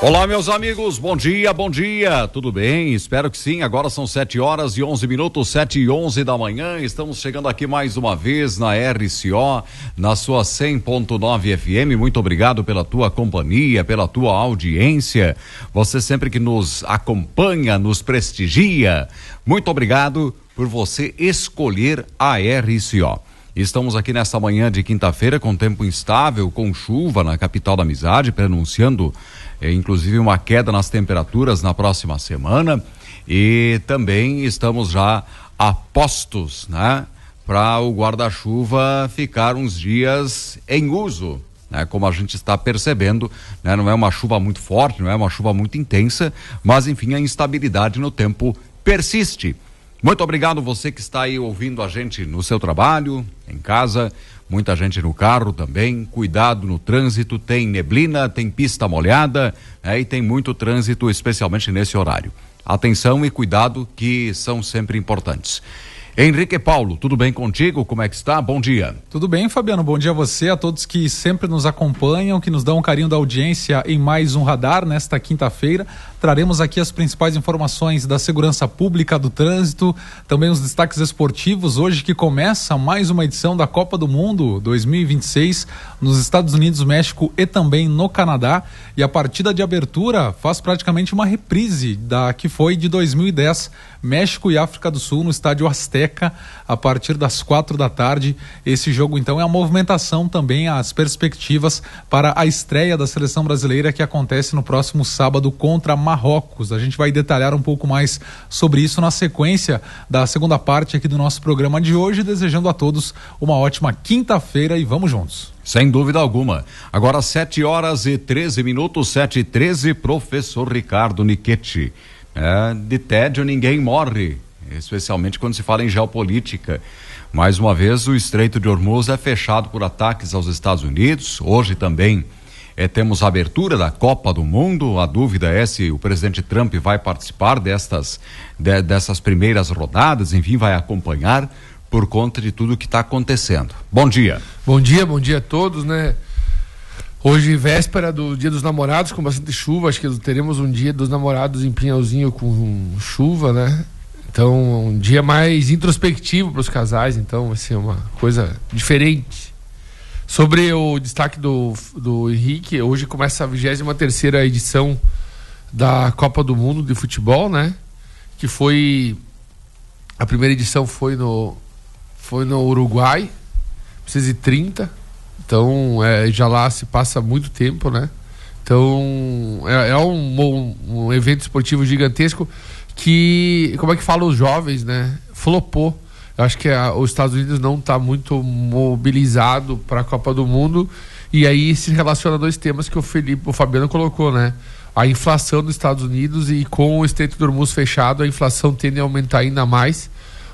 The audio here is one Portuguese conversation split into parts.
Olá, meus amigos, bom dia, tudo bem? Espero que sim. Agora são 7h11, 7h11 da manhã. Estamos chegando aqui mais uma vez na RCO, na sua 100.9 FM. Muito obrigado pela tua companhia, pela tua audiência. Você sempre que nos acompanha, nos prestigia. Muito obrigado por você escolher a RCO. Estamos aqui nesta manhã de quinta-feira com tempo instável, com chuva na capital da amizade, pronunciando inclusive uma queda nas temperaturas na próxima semana, e também estamos já a postos, né, para o guarda-chuva ficar uns dias em uso, né, como a gente está percebendo, né, não é uma chuva muito forte, não é uma chuva muito intensa, mas enfim, a instabilidade no tempo persiste. Muito obrigado você que está aí ouvindo a gente no seu trabalho, em casa, muita gente no carro também. Cuidado no trânsito, tem neblina, tem pista molhada, e tem muito trânsito, especialmente nesse horário. Atenção e cuidado que são sempre importantes. Henrique Paulo, tudo bem contigo? Como é que está? Bom dia. Tudo bem, Fabiano, bom dia a você, a todos que sempre nos acompanham, que nos dão um carinho da audiência em mais um Radar. Nesta quinta-feira traremos aqui as principais informações da segurança pública, do trânsito, também os destaques esportivos, hoje que começa mais uma edição da Copa do Mundo 2026 nos Estados Unidos, México e também no Canadá, e a partida de abertura faz praticamente uma reprise da que foi de 2010, México e África do Sul no estádio Azteca, a partir das 4 da tarde. Esse jogo então é a movimentação também, as perspectivas para a estreia da seleção brasileira que acontece no próximo sábado contra Marrocos. A gente vai detalhar um pouco mais sobre isso na sequência da segunda parte aqui do nosso programa de hoje, desejando a todos uma ótima quinta-feira e vamos juntos. Sem dúvida alguma. Agora 7h13, 7h13, professor Ricardo Nichetti. De tédio ninguém morre, especialmente quando se fala em geopolítica. Mais uma vez, o Estreito de Hormuz é fechado por ataques aos Estados Unidos. Hoje também temos a abertura da Copa do Mundo. A dúvida é se o presidente Trump vai participar dessas primeiras rodadas, enfim, vai acompanhar por conta de tudo que está acontecendo. Bom dia. Bom dia a todos, né? Hoje, véspera do Dia dos Namorados, com bastante chuva. Acho que teremos um Dia dos Namorados em Pinhalzinho com chuva, né? Então, um dia mais introspectivo para os casais. Então, vai ser uma coisa diferente. Sobre o destaque do Henrique, hoje começa a 23ª edição da Copa do Mundo de Futebol, né? Que foi... A primeira edição foi no Uruguai, 1930. Então, já lá se passa muito tempo, né? Então, é um evento esportivo gigantesco que, como é que fala os jovens, né? Flopou. Eu acho que os Estados Unidos não está muito mobilizado para a Copa do Mundo, e aí se relaciona a dois temas que o Fabiano colocou, né? A inflação dos Estados Unidos, e com o Estreito de Hormuz fechado, a inflação tende a aumentar ainda mais.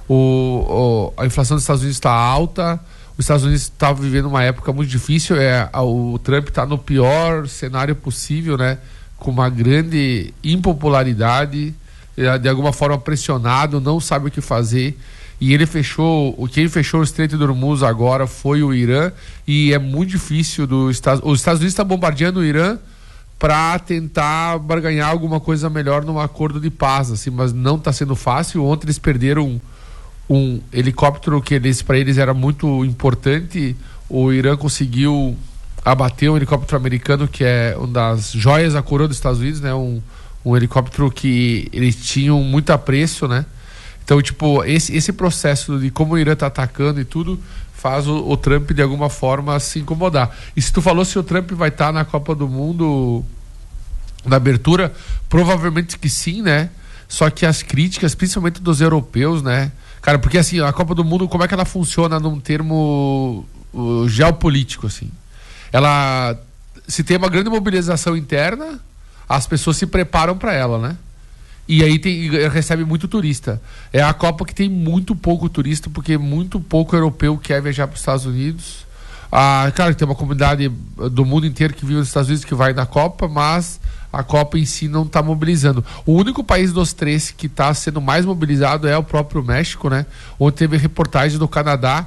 A inflação dos Estados Unidos está alta. Os Estados Unidos está vivendo uma época muito difícil. O Trump está no pior cenário possível, né? Com uma grande impopularidade, de alguma forma pressionado, não sabe o que fazer. E quem fechou o Estreito de Hormuz agora foi o Irã, e é muito difícil os Estados Unidos estão bombardeando o Irã para tentar barganhar alguma coisa melhor num acordo de paz, assim, mas não está sendo fácil. Ontem eles perderam um helicóptero que para eles era muito importante. O Irã conseguiu abater um helicóptero americano que é uma das joias da coroa dos Estados Unidos, né? Um helicóptero que eles tinham muito apreço, né? Então, tipo, esse processo de como o Irã está atacando e tudo faz o Trump de alguma forma se incomodar. E se tu falou se o Trump vai estar na Copa do Mundo na abertura, provavelmente que sim, né? Só que as críticas, principalmente dos europeus, né? Cara, porque assim, a Copa do Mundo, como é que ela funciona num termo geopolítico, assim? Ela, se tem uma grande mobilização interna, as pessoas se preparam para ela, né? E aí recebe muito turista. É a Copa que tem muito pouco turista, porque muito pouco europeu quer viajar para os Estados Unidos. Claro que tem uma comunidade do mundo inteiro que vive nos Estados Unidos que vai na Copa, mas a Copa em si não está mobilizando. O único país dos três que está sendo mais mobilizado é o próprio México, né? Onde teve reportagem do Canadá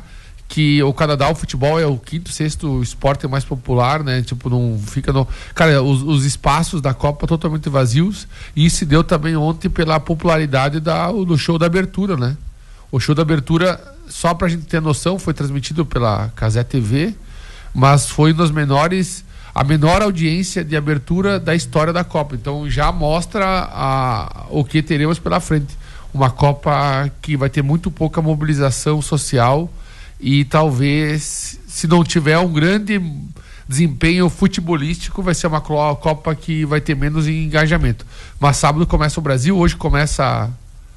que o Canadá, o futebol é o quinto, sexto esporte mais popular, né? Tipo, não fica no... Cara, os espaços da Copa totalmente vazios, e isso se deu também ontem pela popularidade do show da abertura, né? O show da abertura, só pra gente ter noção, foi transmitido pela Cazé TV, mas foi a menor audiência de abertura da história da Copa. Então já mostra o que teremos pela frente. Uma Copa que vai ter muito pouca mobilização social, e talvez, se não tiver um grande desempenho futebolístico, vai ser uma Copa que vai ter menos engajamento. Mas sábado começa o Brasil, hoje começa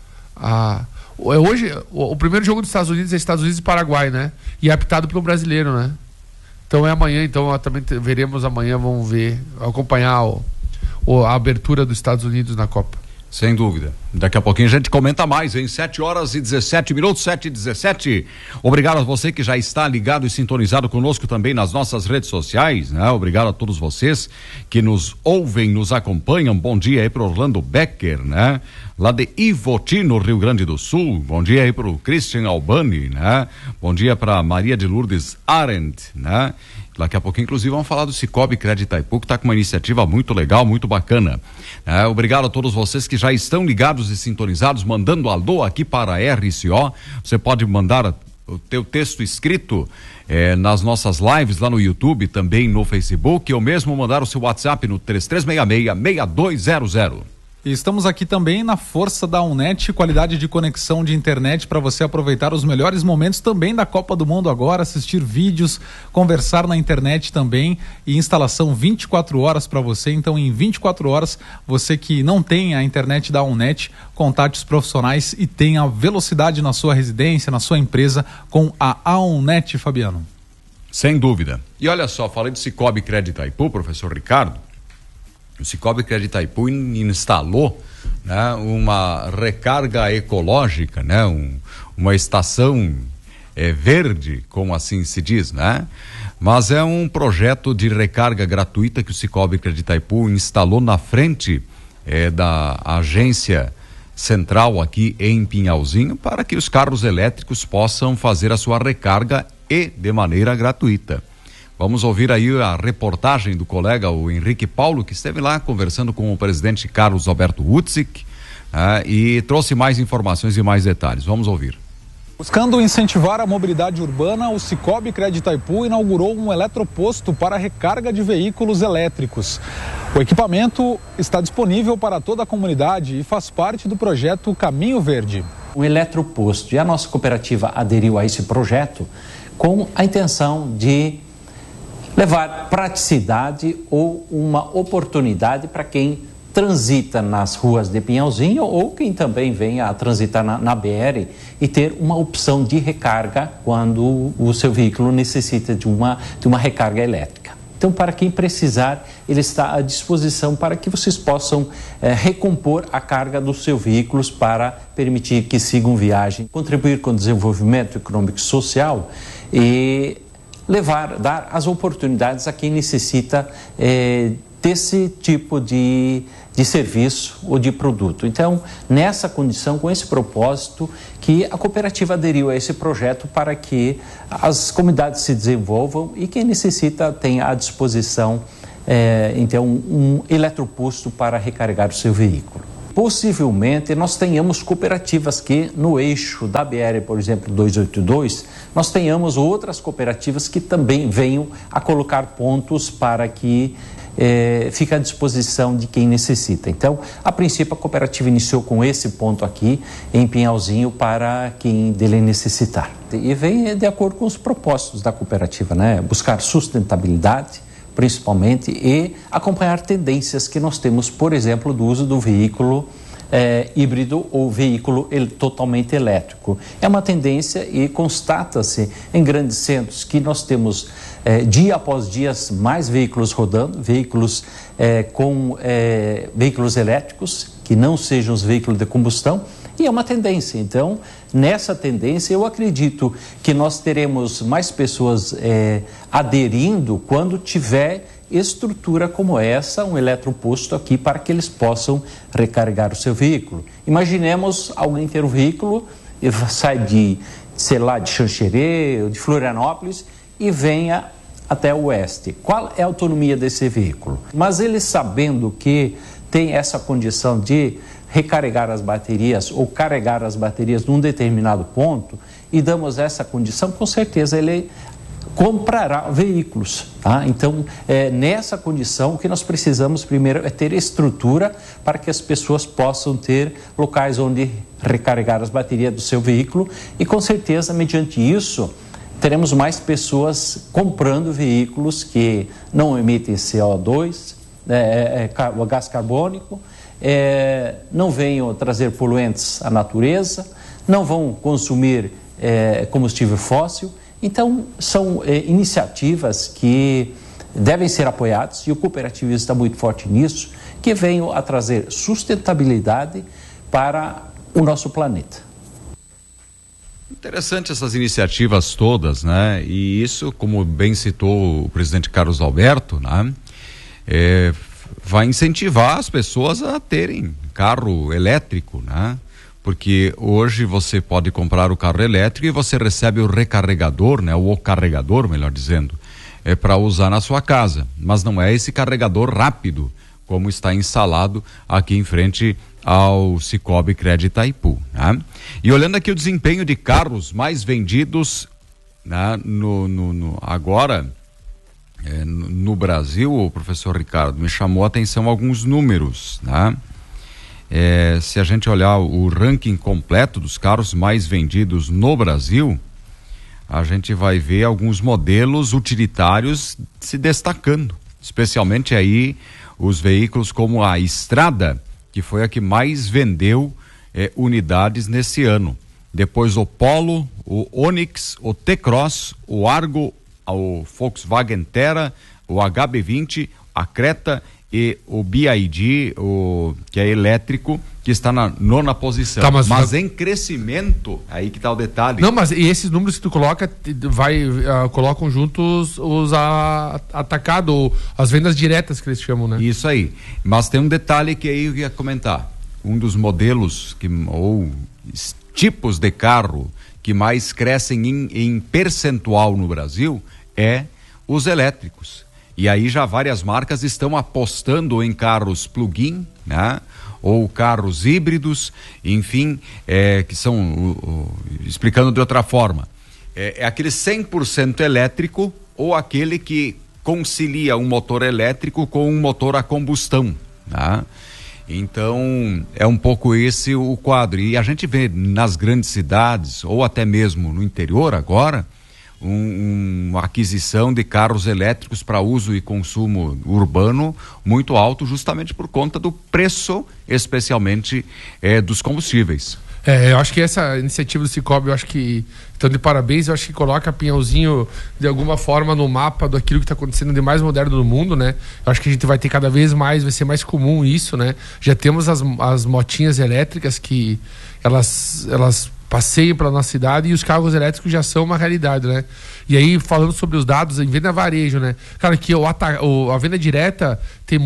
hoje o primeiro jogo dos Estados Unidos é Estados Unidos e Paraguai, né? E é apitado pelo brasileiro, né? Então é amanhã, então também veremos amanhã, vamos acompanhar a abertura dos Estados Unidos na Copa. Sem dúvida. Daqui a pouquinho a gente comenta mais, em 7h17, 7h17. Obrigado a você que já está ligado e sintonizado conosco também nas nossas redes sociais, né? Obrigado a todos vocês que nos ouvem, nos acompanham. Bom dia aí pro Orlando Becker, né? Lá de Ivoti, no Rio Grande do Sul. Bom dia aí pro Christian Albani, né? Bom dia para Maria de Lourdes Arendt, né? Daqui a pouquinho, inclusive, vamos falar do Cicobi Crédito Itaipu, que está com uma iniciativa muito legal, muito bacana. Obrigado a todos vocês que já estão ligados e sintonizados, mandando alô aqui para a RCO. Você pode mandar o teu texto escrito nas nossas lives lá no YouTube, também no Facebook, ou mesmo mandar o seu WhatsApp no 3366-6200. E estamos aqui também na força da Unet, qualidade de conexão de internet para você aproveitar os melhores momentos também da Copa do Mundo agora, assistir vídeos, conversar na internet também, e instalação 24 horas para você. Então, em 24 horas, você que não tem a internet da Unet, contate os profissionais e tenha velocidade na sua residência, na sua empresa, com a Unet, Fabiano. Sem dúvida. E olha só, falei do Cicobi Crédito Itaipu, professor Ricardo. O Cicobi Crédito Itaipu instalou, né, uma recarga ecológica, né, uma estação verde, como assim se diz, né? Mas é um projeto de recarga gratuita que o Cicobi Crédito Itaipu instalou na frente da agência central aqui em Pinhalzinho, para que os carros elétricos possam fazer a sua recarga e de maneira gratuita. Vamos ouvir aí a reportagem do colega, o Henrique Paulo, que esteve lá conversando com o presidente Carlos Alberto Hutzik, e trouxe mais informações e mais detalhes. Vamos ouvir. Buscando incentivar a mobilidade urbana, o Cicobi Crédito Itaipu inaugurou um eletroposto para recarga de veículos elétricos. O equipamento está disponível para toda a comunidade e faz parte do projeto Caminho Verde. O eletroposto, e a nossa cooperativa aderiu a esse projeto com a intenção de levar praticidade ou uma oportunidade para quem transita nas ruas de Pinhalzinho ou quem também venha a transitar na BR e ter uma opção de recarga quando o seu veículo necessita de uma recarga elétrica. Então, para quem precisar, ele está à disposição para que vocês possam recompor a carga dos seus veículos para permitir que sigam viagem, contribuir com o desenvolvimento econômico e social e dar as oportunidades a quem necessita desse tipo de serviço ou de produto. Então, nessa condição, com esse propósito, que a cooperativa aderiu a esse projeto para que as comunidades se desenvolvam e quem necessita tenha à disposição, então, um eletroposto para recarregar o seu veículo. Possivelmente nós tenhamos cooperativas que no eixo da BR, por exemplo, 282, nós tenhamos outras cooperativas que também venham a colocar pontos para que fique à disposição de quem necessita. Então, a princípio, a cooperativa iniciou com esse ponto aqui em Pinhalzinho para quem dele necessitar. E vem de acordo com os propósitos da cooperativa, né? Buscar sustentabilidade, principalmente, e acompanhar tendências que nós temos, por exemplo, do uso do veículo híbrido ou veículo totalmente elétrico. É uma tendência e constata-se em grandes centros que nós temos dia após dia mais veículos rodando, veículos veículos elétricos que não sejam os veículos de combustão, e é uma tendência. Então, nessa tendência, eu acredito que nós teremos mais pessoas aderindo quando tiver estrutura como essa, um eletroposto aqui para que eles possam recarregar o seu veículo. Imaginemos alguém ter um veículo e sai de sei lá, de Xanxerê, ou de Florianópolis, e venha até o oeste. Qual é a autonomia desse veículo? Mas ele, sabendo que tem essa condição de recarregar as baterias ou carregar as baterias num determinado ponto, e damos essa condição, com certeza ele comprará veículos, tá? Então, nessa condição, o que nós precisamos primeiro é ter estrutura para que as pessoas possam ter locais onde recarregar as baterias do seu veículo, e com certeza, mediante isso, teremos mais pessoas comprando veículos que não emitem CO2, gás carbônico, não venham trazer poluentes à natureza, não vão consumir combustível fóssil. Então, são iniciativas que devem ser apoiadas, e o cooperativismo está muito forte nisso, que venham a trazer sustentabilidade para o nosso planeta. Interessante essas iniciativas todas, né? E isso, como bem citou o presidente Carlos Alberto, né? Vai incentivar as pessoas a terem carro elétrico, né? Porque hoje você pode comprar o carro elétrico e você recebe o recarregador, né? O carregador, melhor dizendo, para usar na sua casa. Mas não é esse carregador rápido, como está instalado aqui em frente ao Cicobi Crédito Itaipu, né? E olhando aqui o desempenho de carros mais vendidos, né? Agora, no Brasil, o professor Ricardo, me chamou a atenção alguns números, né? Se a gente olhar o ranking completo dos carros mais vendidos no Brasil, a gente vai ver alguns modelos utilitários se destacando, especialmente aí os veículos como a Estrada, que foi a que mais vendeu unidades nesse ano. Depois o Polo, o Onix, o T-Cross, o Argo, o Volkswagen Terra, o HB20, a Creta e o BYD, que é elétrico, que está na 9ª posição. Tá, mas em crescimento, aí que está o detalhe. Não, mas e esses números que tu coloca, colocam juntos os atacado, as vendas diretas que eles chamam, né? Isso aí. Mas tem um detalhe que aí eu ia comentar. Um dos modelos ou tipos de carro que mais crescem em percentual no Brasil é os elétricos. E aí já várias marcas estão apostando em carros plug-in, né? Ou carros híbridos, enfim, que são, explicando de outra forma, aquele 100% elétrico ou aquele que concilia um motor elétrico com um motor a combustão, né? Então, é um pouco esse o quadro. E a gente vê nas grandes cidades, ou até mesmo no interior agora, uma aquisição de carros elétricos para uso e consumo urbano muito alto, justamente por conta do preço, especialmente dos combustíveis. Eu acho que essa iniciativa do Cicobi, eu acho que, então de parabéns, eu acho que coloca Pinhalzinho de alguma forma no mapa daquilo que está acontecendo de mais moderno do mundo, né? Eu acho que a gente vai ter cada vez mais, vai ser mais comum isso, né? Já temos as motinhas elétricas que elas passeiam pela nossa cidade, e os carros elétricos já são uma realidade, né? E aí, falando sobre os dados, em venda varejo, né? Cara, que a venda direta tem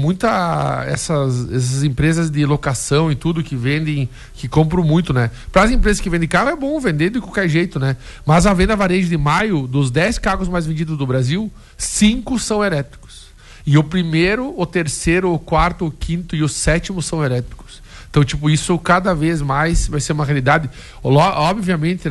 essas empresas de locação e tudo que vendem, que compram muito, né? Para as empresas que vendem carro é bom vender de qualquer jeito, né? Mas a venda varejo de maio, dos 10 carros mais vendidos do Brasil, 5 são elétricos. E o primeiro, o terceiro, o quarto, o quinto e o sétimo são elétricos. Então, isso cada vez mais vai ser uma realidade. Obviamente,